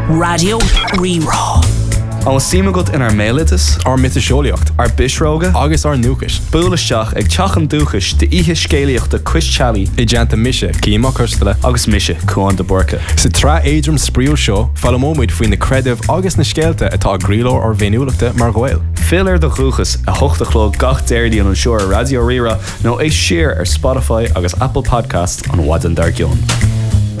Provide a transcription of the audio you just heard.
Radio Rerá. An símagat in ar mélitas, ar mitiseolaíocht, ar bisróga, agus ar núchas. Búlaisteach ag teachan dúchas de ihe scéalaíochta Cuistealaí I deanta mise, címa cústala. agus mise chuan de borca. Sa tra éidrim spríú seo, fallamóid faoin na credibh agus na scéalta atá gríló ar bhéniúlachta mar ghail. Filar de chuchas a hochtachló gach déirdaí an seoir Radio Rira nó é siar ar Spotify agus Apple Podcast an Wadan Dargion.